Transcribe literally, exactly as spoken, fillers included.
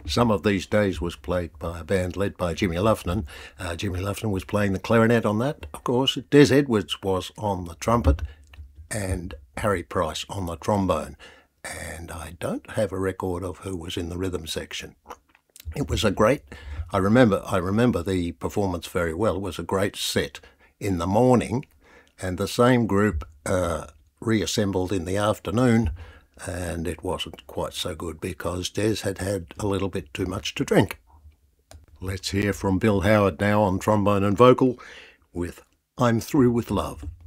Some of These Days was played by a band led by Jimmy Luffman. Uh, Jimmy Luffman was playing the clarinet on that, of course. Des Edwards was on the trumpet and Harry Price on the trombone. And I don't have a record of who was in the rhythm section. It was a great, I remember, I remember the performance very well. It was a great set in the morning, and the same group uh, reassembled in the afternoon, and it wasn't quite so good because Des had had a little bit too much to drink. Let's hear from Bill Howard now on trombone and vocal with I'm Through With Love.